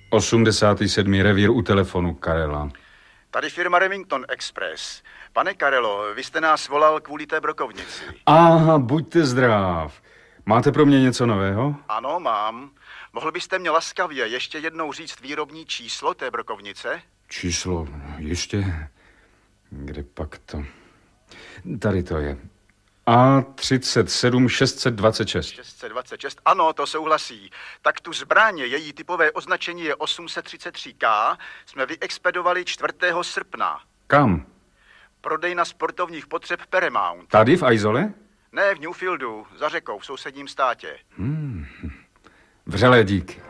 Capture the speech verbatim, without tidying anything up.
osmdesátý sedmý revír u telefonu Karela. Tady firma Remington Express. Pane Karelo, vy jste nás volal kvůli té brokovnici. Aha, buďte zdrav. Máte pro mě něco nového? Ano, mám. Mohl byste mě laskavě ještě jednou říct výrobní číslo té brokovnice? Číslo, ještě? Kde pak to? Tady to je. A třicet sedm šest set dvacet šest. šest set dvacet šest, ano, to souhlasí. Tak tu zbraně, její typové označení je osm set třicet tři K, jsme vyexpedovali čtvrtého srpna. Kam? Prodejna sportovních potřeb Paramount. Tady v Aizole? Ne, v Newfieldu, za řekou, v sousedním státě. Hmm. Vřelé díky.